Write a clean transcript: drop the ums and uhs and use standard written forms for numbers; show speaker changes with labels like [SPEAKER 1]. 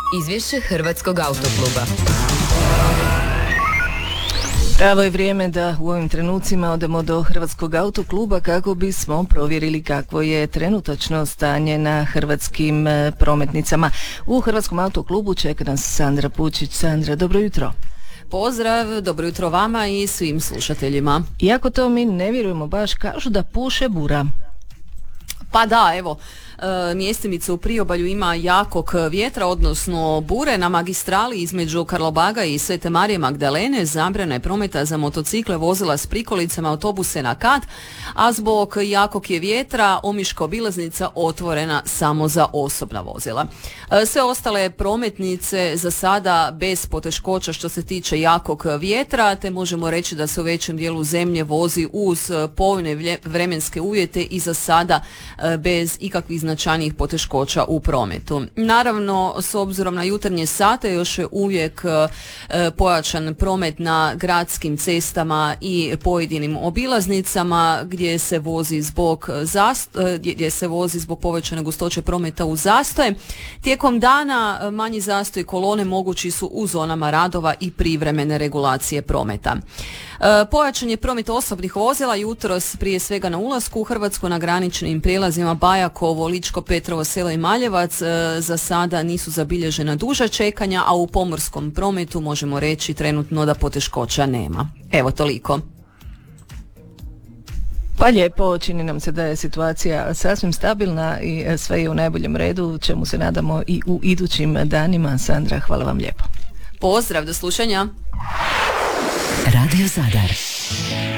[SPEAKER 1] Izvješće Hrvatskog autokluba.
[SPEAKER 2] Pravo je vrijeme da u ovim trenucima odemo do Hrvatskog autokluba kako bismo provjerili kakvo je trenutačno stanje na hrvatskim prometnicama. U Hrvatskom autoklubu čeka nas Sandra Pučić. Sandra, dobro jutro.
[SPEAKER 3] Pozdrav, dobro jutro vama i svim slušateljima.
[SPEAKER 2] Iako to mi ne vjerujemo baš, kažu da puše bura.
[SPEAKER 3] Pa da, evo, mjestimica u priobalju ima jakog vjetra, odnosno bure. Na magistrali između Karlobaga i Svete Marije Magdalene zabrana je prometa za motocikle, vozila s prikolicama, autobuse na kat, a zbog jakog je vjetra omiška obilaznica otvorena samo za osobna vozila. Sve ostale prometnice za sada bez poteškoća što se tiče jakog vjetra, te možemo reći da se u većem dijelu zemlje vozi uz povoljne vremenske uvjete i za sada bez ikakvih značajnijih poteškoća u prometu. Naravno, s obzirom na jutarnje sate još je uvijek pojačan promet na gradskim cestama i pojedinim obilaznicama gdje se vozi zbog povećane gustoće prometa u zastoje. Tijekom dana manji zastoj kolone mogući su u zonama radova i privremene regulacije prometa. Pojačan je promet osobnih vozila jutros prije svega na ulasku u Hrvatsku na graničnim prijelazima Bajakovo, Ličko, Petrovo selo i Maljevac. Za sada nisu zabilježena duža čekanja, a u pomorskom prometu možemo reći trenutno da poteškoća nema. Evo toliko.
[SPEAKER 2] Pa lijepo, čini nam se da je situacija sasvim stabilna i sve je u najboljem redu, čemu se nadamo i u idućim danima. Sandra, hvala vam lijepo.
[SPEAKER 3] Pozdrav, do slušanja.
[SPEAKER 1] Radio Zadar.